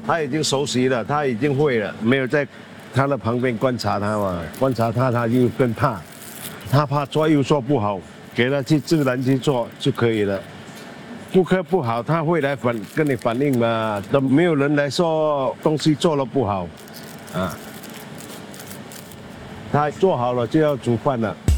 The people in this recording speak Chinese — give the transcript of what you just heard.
他已经熟悉了，他已经会了，没有在他的旁边观察他嘛，观察他，他就更怕，他怕做又做不好，给他去自然去做就可以了。顾客不好，他会来跟你反映嘛，都没有人来说东西做了不好，啊，他做好了就要煮饭了。